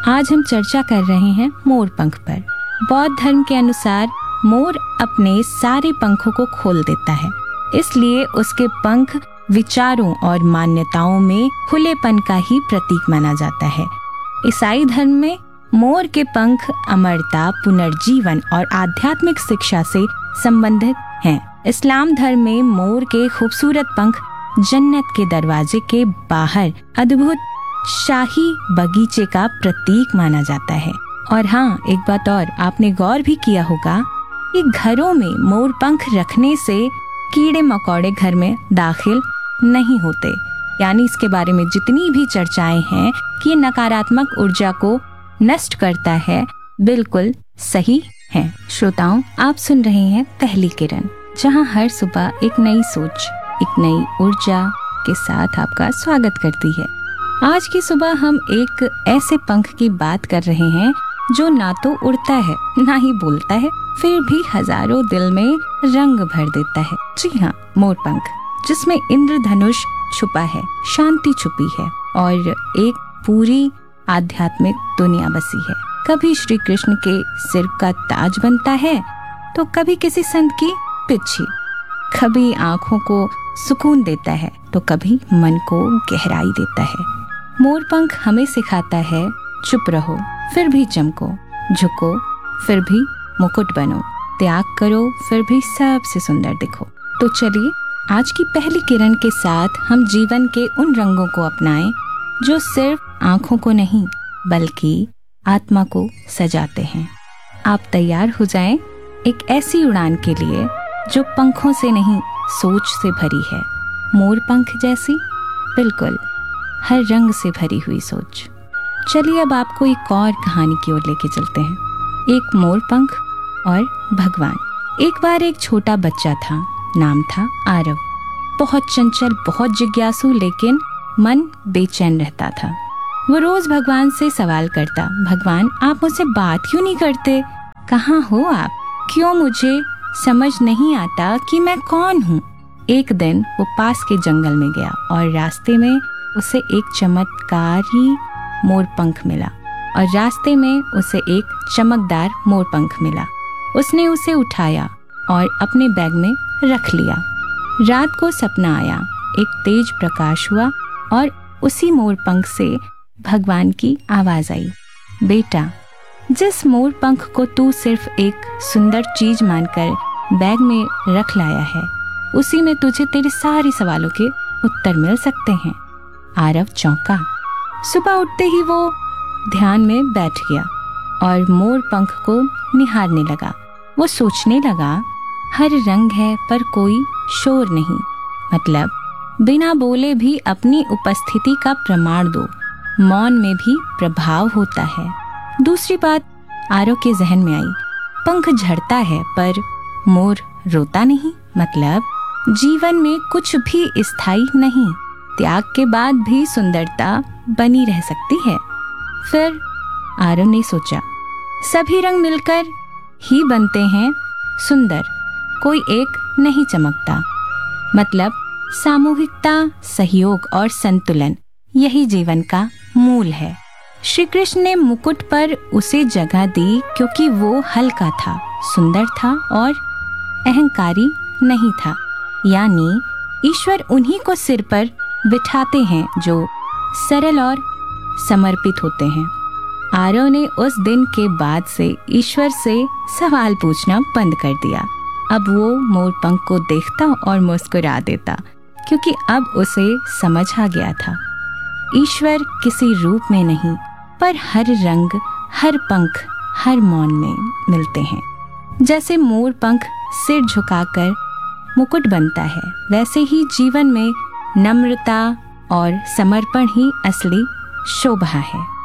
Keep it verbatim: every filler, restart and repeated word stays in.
आज हम चर्चा कर रहे हैं मोर पंख पर। बौद्ध धर्म के अनुसार मोर अपने सारे पंखों को खोल देता है, इसलिए उसके पंख विचारों और मान्यताओं में खुलेपन का ही प्रतीक माना जाता है। ईसाई धर्म में मोर के पंख अमरता, पुनर्जीवन और आध्यात्मिक शिक्षा से संबंधित हैं। इस्लाम धर्म में मोर के खूबसूरत पंख जन्नत के दरवाजे के बाहर अद्भुत शाही बगीचे का प्रतीक माना जाता है। और हाँ, एक बात और आपने गौर भी किया होगा कि घरों में मोर पंख रखने से कीड़े मकोड़े घर में दाखिल नहीं होते। यानी इसके बारे में जितनी भी चर्चाएं हैं कि ये नकारात्मक ऊर्जा को नष्ट करता है, बिल्कुल सही है। श्रोताओं, आप सुन रहे हैं पहली किरण, जहां हर सुबह एक नई सोच, एक नई ऊर्जा के साथ आपका स्वागत करती है। आज की सुबह हम एक ऐसे पंख की बात कर रहे हैं जो ना तो उड़ता है ना ही बोलता है, फिर भी हजारों दिल में रंग भर देता है। जी हाँ, मोर पंख, जिसमें इंद्रधनुष छुपा है, शांति छुपी है और एक पूरी आध्यात्मिक दुनिया बसी है। कभी श्री कृष्ण के सिर का ताज बनता है तो कभी किसी संत की पिच्छी, कभी आंखों को सुकून देता है तो कभी मन को गहराई देता है। मोर पंख हमें सिखाता है, चुप रहो फिर भी चमको, झुको फिर भी मुकुट बनो, त्याग करो फिर भी सबसे सुंदर दिखो। तो चलिए आज की पहली किरण के साथ हम जीवन के उन रंगों को अपनाएं जो सिर्फ आंखों को नहीं बल्कि आत्मा को सजाते हैं। आप तैयार हो जाएं एक ऐसी उड़ान के लिए जो पंखों से नहीं, सोच से भरी है। मोर पंख जैसी, बिल्कुल हर रंग से भरी हुई सोच। चलिए अब आपको एक और कहानी की ओर लेके चलते हैं। एक मोर पंख और भगवान। एक बार एक छोटा बच्चा था, नाम था आरव। बहुत चंचल, बहुत जिज्ञासु, लेकिन मन बेचैन रहता था। वो रोज भगवान से सवाल करता, भगवान आप मुझसे बात क्यों नहीं करते? कहाँ हो आप? क्यों मुझे समझ नहीं आता कि मैं कौन हूँ? एक दिन वो पास के जंगल में गया और रास्ते में उसे एक चमत्कारी मोर पंख मिला और रास्ते में उसे एक चमकदार मोर पंख मिला। उसने उसे उठाया और अपने बैग में रख लिया। रात को सपना आया, एक तेज प्रकाश हुआ और उसी मोर पंख से भगवान की आवाज आई, बेटा, जिस मोर पंख को तू सिर्फ एक सुंदर चीज मानकर बैग में रख लाया है, उसी में तुझे तेरे सारे सवालों के उत्तर मिल सकते हैं। आरव चौंका। सुबह उठते ही वो ध्यान में बैठ गया और मोर पंख को निहारने लगा। वो सोचने लगा, हर रंग है पर कोई शोर नहीं, मतलब बिना बोले भी अपनी उपस्थिति का प्रमाण दो, मौन में भी प्रभाव होता है। दूसरी बात आरव के जहन में आई, पंख झड़ता है पर मोर रोता नहीं, मतलब जीवन में कुछ भी स्थायी नहीं, त्याग के बाद भी सुंदरता बनी रह सकती है। फिर आरव ने सोचा, सभी रंग मिलकर ही बनते हैं सुंदर, कोई एक नहीं चमकता, मतलब सामूहिकता, सहयोग और संतुलन, यही जीवन का मूल है। श्री कृष्ण ने मुकुट पर उसे जगह दी क्योंकि वो हल्का था, सुंदर था और अहंकारी नहीं था। यानी ईश्वर उन्हीं को सिर पर बिठाते हैं जो सरल और समर्पित होते हैं। आरव ने उस दिन के बाद से ईश्वर से सवाल पूछना बंद कर दिया। अब वो मोर पंख को देखता और मुस्कुरा देता, क्योंकि अब उसे समझ आ गया था, ईश्वर किसी रूप में नहीं पर हर रंग, हर पंख, हर मौन में मिलते हैं। जैसे मोर पंख सिर झुकाकर मुकुट बनता है, वैसे ही जीवन में नम्रता और समर्पण ही असली शोभा है।